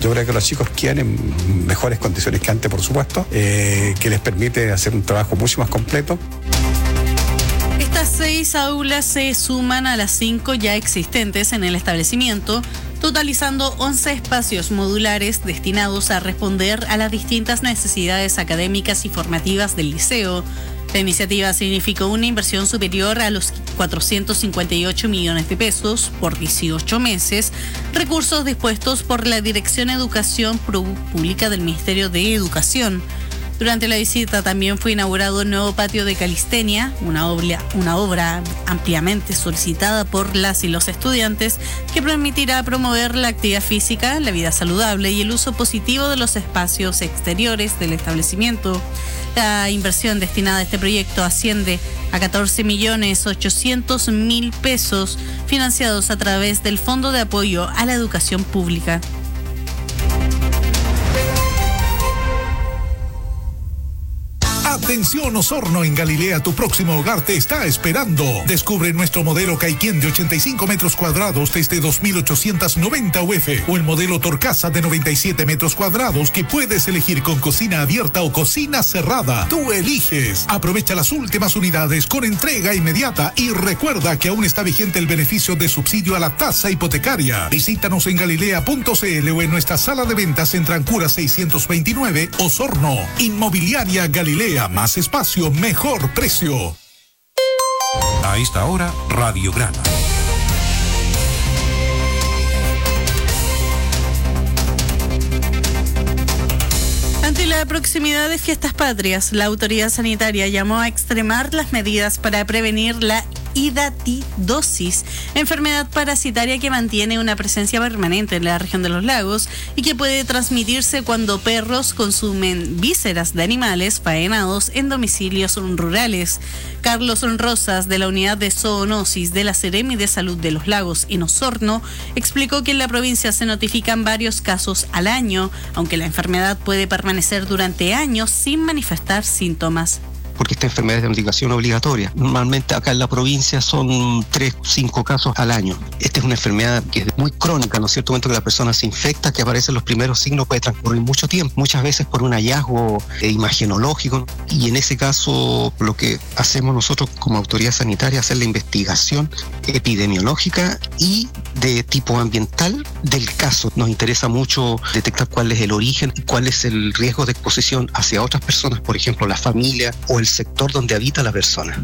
Yo creo que los chicos quedan en mejores condiciones que antes, por supuesto, que les permite hacer un trabajo mucho más completo. Estas 6 aulas se suman a las 5 ya existentes en el establecimiento, totalizando 11 espacios modulares destinados a responder a las distintas necesidades académicas y formativas del liceo. La iniciativa significó una inversión superior a los 458 millones de pesos por 18 meses, recursos dispuestos por la Dirección de Educación Pública del Ministerio de Educación. Durante la visita también fue inaugurado el nuevo patio de calistenia, una obra ampliamente solicitada por las y los estudiantes que permitirá promover la actividad física, la vida saludable y el uso positivo de los espacios exteriores del establecimiento. La inversión destinada a este proyecto asciende a 14.800.000 pesos, financiados a través del Fondo de Apoyo a la Educación Pública. Atención Osorno, en Galilea tu próximo hogar te está esperando. Descubre nuestro modelo Caiquén de 85 metros cuadrados desde 2.890 UF o el modelo Torcasa de 97 metros cuadrados que puedes elegir con cocina abierta o cocina cerrada. Tú eliges. Aprovecha las últimas unidades con entrega inmediata y recuerda que aún está vigente el beneficio de subsidio a la tasa hipotecaria. Visítanos en galilea.cl o en nuestra sala de ventas en Trancura 629, Osorno. Inmobiliaria Galilea. Más espacio, mejor precio. A esta hora, Radiograma. Ante la proximidad de fiestas patrias, la autoridad sanitaria llamó a extremar las medidas para prevenir la hidatidosis, enfermedad parasitaria que mantiene una presencia permanente en la región de los lagos y que puede transmitirse cuando perros consumen vísceras de animales faenados en domicilios rurales. Carlos Rosas, de la Unidad de Zoonosis de la Seremi de Salud de los Lagos en Osorno, explicó que en la provincia se notifican varios casos al año, aunque la enfermedad puede permanecer durante años sin manifestar síntomas. Porque esta enfermedad es de notificación obligatoria. Normalmente acá en la provincia son 3 o 5 casos al año. Esta es una enfermedad que es muy crónica, ¿no es cierto? Momento que la persona se infecta, que aparecen los primeros signos, puede transcurrir mucho tiempo, muchas veces por un hallazgo imagenológico. Y en ese caso, lo que hacemos nosotros como autoridad sanitaria es hacer la investigación epidemiológica y de tipo ambiental del caso. Nos interesa mucho detectar cuál es el origen y cuál es el riesgo de exposición hacia otras personas, por ejemplo, la familia o el sector donde habita la persona.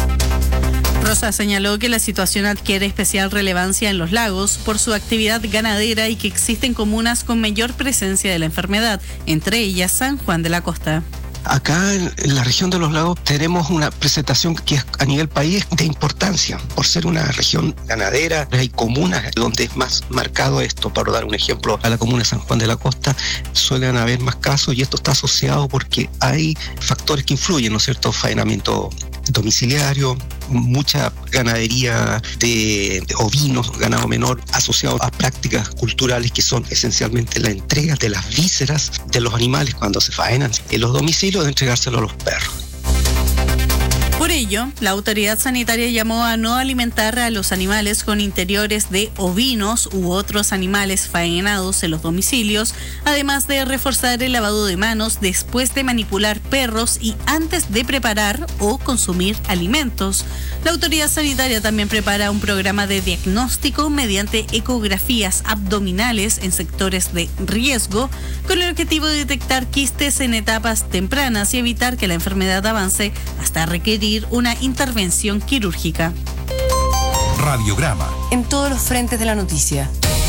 Rosa señaló que la situación adquiere especial relevancia en los lagos por su actividad ganadera y que existen comunas con mayor presencia de la enfermedad, entre ellas San Juan de la Costa. Acá en la región de los lagos tenemos una presentación que es a nivel país de importancia. Por ser una región ganadera, hay comunas donde es más marcado esto. Para dar un ejemplo, a la comuna de San Juan de la Costa suelen haber más casos y esto está asociado porque hay factores que influyen, ¿no es cierto? Faenamiento domiciliario, mucha ganadería de ovinos, ganado menor, asociado a prácticas culturales que son esencialmente la entrega de las vísceras de los animales cuando se faenan en los domicilios, de entregárselo a los perros. Por ello, la autoridad sanitaria llamó a no alimentar a los animales con interiores de ovinos u otros animales faenados en los domicilios, además de reforzar el lavado de manos después de manipular perros y antes de preparar o consumir alimentos. La autoridad sanitaria también prepara un programa de diagnóstico mediante ecografías abdominales en sectores de riesgo, con el objetivo de detectar quistes en etapas tempranas y evitar que la enfermedad avance hasta requerir una intervención quirúrgica. Radiograma. En todos los frentes de la noticia.